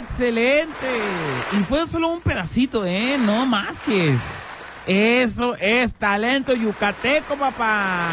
¡Excelente! Y fue solo un pedacito, no más que es. Eso es talento yucateco, papá.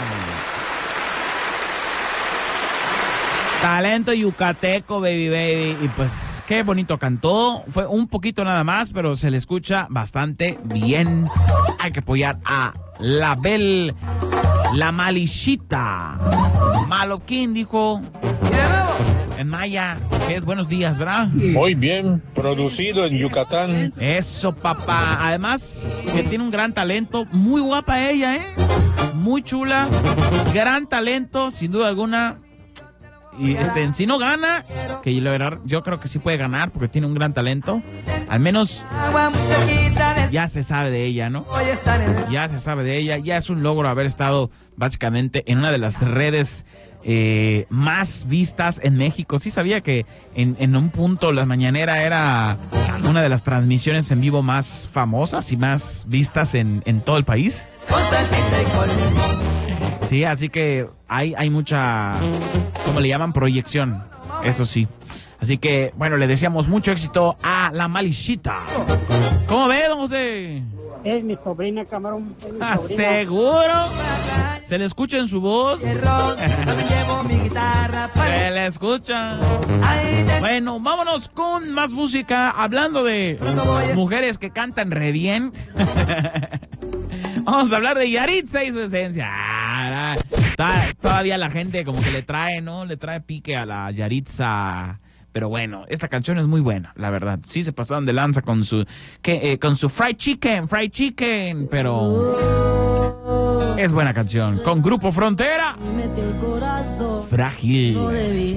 Talento yucateco, baby. Y pues qué bonito cantó. Fue un poquito nada más, pero se le escucha bastante bien. Hay que apoyar a la Bel, la Malichita. Maloquín dijo en maya, que es buenos días, ¿verdad? Muy bien, producido en Yucatán. Eso, papá. Además, que tiene un gran talento. Muy guapa ella, muy chula. Gran talento, sin duda alguna. Y si no gana, que la verdad yo creo que sí puede ganar porque tiene un gran talento. Al menos ya se sabe de ella, ¿no? Ya se sabe de ella. Ya es un logro haber estado básicamente en una de las redes más vistas en México. Sí sabía que en un punto La Mañanera era una de las transmisiones en vivo más famosas y más vistas en todo el país. Sí, así que hay mucha, ¿cómo le llaman? Proyección, eso sí. Así que, bueno, le deseamos mucho éxito a la Malichita. ¿Cómo ve, don José? Es mi sobrina, camarón. ¿Seguro? ¿Se le escucha en su voz? Se le escucha. Bueno, vámonos con más música. Hablando de mujeres que cantan re bien. Vamos a hablar de Yaritza y su esencia. Todavía la gente como que le trae, ¿no? Le trae pique a la Yaritza. Pero bueno, esta canción es muy buena, la verdad. Sí se pasaron de lanza con su fried chicken, pero es buena canción. Con Grupo Frontera, Frágil.